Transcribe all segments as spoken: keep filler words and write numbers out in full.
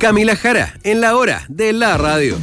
Camila Jara, en la hora de la radio.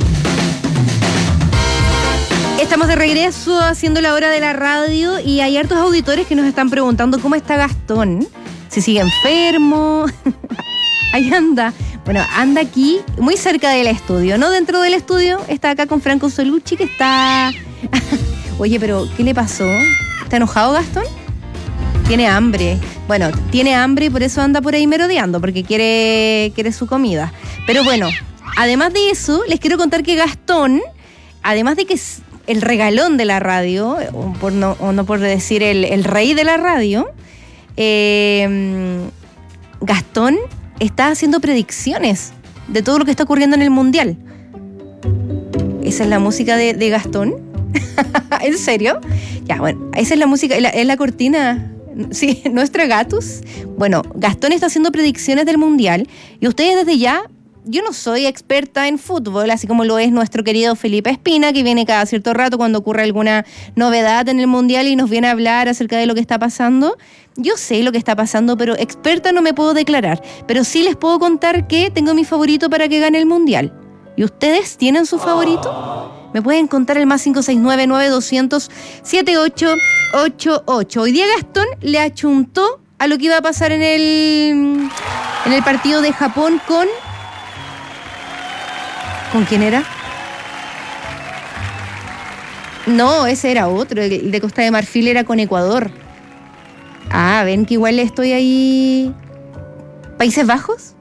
Estamos de regreso haciendo la hora de la radio y hay hartos auditores que nos están preguntando cómo está Gastón, si sigue enfermo. Ahí anda. Bueno, anda aquí, muy cerca del estudio, no dentro del estudio, está acá con Franco Solucci, que está... Oye, pero ¿qué le pasó? ¿Está enojado Gastón? Tiene hambre. Bueno, tiene hambre y por eso anda por ahí merodeando, porque quiere, quiere su comida. Pero bueno, además de eso, les quiero contar que Gastón, además de que es el regalón de la radio, o, por no, o no por decir el, el rey de la radio, eh, Gastón está haciendo predicciones de todo lo que está ocurriendo en el Mundial. ¿Esa es la música de, de Gastón? ¿En serio? Ya, bueno, esa es la música, es la, es la cortina, sí, nuestra Gatus. Bueno, Gastón está haciendo predicciones del Mundial y ustedes desde ya, yo no soy experta en fútbol, así como lo es nuestro querido Felipe Espina, que viene cada cierto rato cuando ocurre alguna novedad en el Mundial y nos viene a hablar acerca de lo que está pasando. Yo sé lo que está pasando, pero experta no me puedo declarar. Pero sí les puedo contar que tengo mi favorito para que gane el Mundial. ¿Y ustedes tienen su favorito? Me pueden contar el más cinco seis nueve, nueve dos cero cero, siete ocho ocho ocho. Hoy día Gastón le achuntó a lo que iba a pasar en el, en el partido de Japón con... ¿Con quién era? No, ese era otro. El de Costa de Marfil era con Ecuador. Ah, ven que igual estoy ahí... ¿Países Bajos?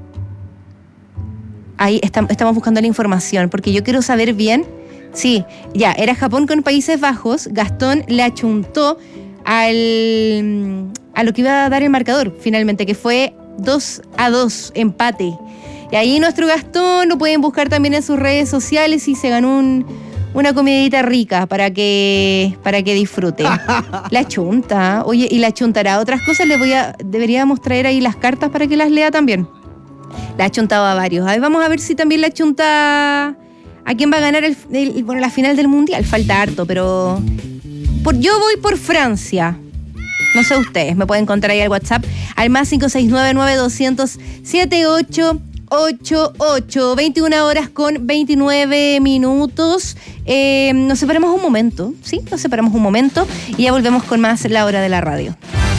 Ahí está, estamos buscando la información, porque yo quiero saber bien... Sí, ya, era Japón con Países Bajos. Gastón le achuntó al, a lo que iba a dar el marcador, finalmente, que fue dos a dos, empate. Y ahí nuestro Gastón lo pueden buscar también en sus redes sociales y se ganó un, una comidita rica para que, para que disfrute. La chunta, oye, y la chuntará. Otras cosas les voy a, deberíamos traer ahí las cartas para que las lea también. La ha chuntado a varios. Ahí vamos a ver si también la chunta a quién va a ganar el, el, bueno, la final del Mundial. Falta harto, pero por, yo voy por Francia. No sé ustedes, me pueden contar ahí al WhatsApp al más cinco seis nueve, nueve dos cero cero, siete ocho ocho ocho. veintiuna horas con veintinueve minutos. Eh, nos separamos un momento, ¿sí? Nos separamos un momento y ya volvemos con más La Hora de la Radio.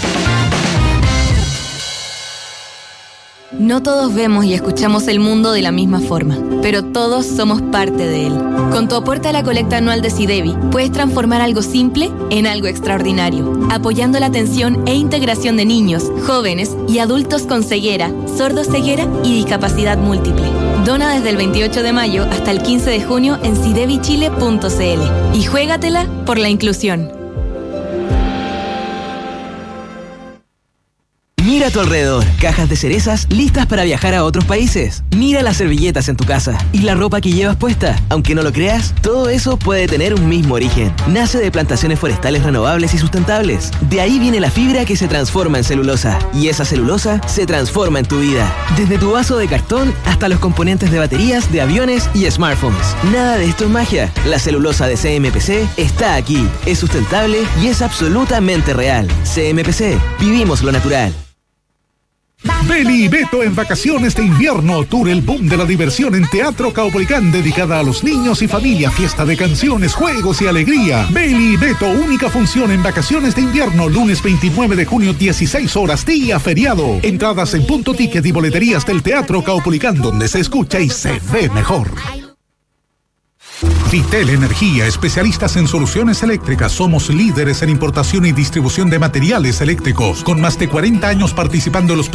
No todos vemos y escuchamos el mundo de la misma forma, pero todos somos parte de él. Con tu aporte a la colecta anual de SIDEBI, puedes transformar algo simple en algo extraordinario, apoyando la atención e integración de niños, jóvenes y adultos con ceguera, sordoceguera y discapacidad múltiple. Dona desde el veintiocho de mayo hasta el quince de junio en sidebi chile punto c l y juégatela por la inclusión. Mira a tu alrededor, cajas de cerezas listas para viajar a otros países. Mira las servilletas en tu casa y la ropa que llevas puesta. Aunque no lo creas, todo eso puede tener un mismo origen. Nace de plantaciones forestales renovables y sustentables. De ahí viene la fibra que se transforma en celulosa. Y esa celulosa se transforma en tu vida. Desde tu vaso de cartón hasta los componentes de baterías, de aviones y smartphones. Nada de esto es magia. La celulosa de C M P C está aquí. Es sustentable y es absolutamente real. C M P C. Vivimos lo natural. Beli y Beto en vacaciones de invierno. Tour El Boom de la Diversión en Teatro Caupolicán, dedicada a los niños y familia. Fiesta de canciones, juegos y alegría. Beli y Beto, única función en vacaciones de invierno. Lunes veintinueve de junio, dieciséis horas, día feriado. Entradas en Punto Ticket y boleterías del Teatro Caupolicán, donde se escucha y se ve mejor. Vitel Energía, especialistas en soluciones eléctricas. Somos líderes en importación y distribución de materiales eléctricos, con más de cuarenta años participando en los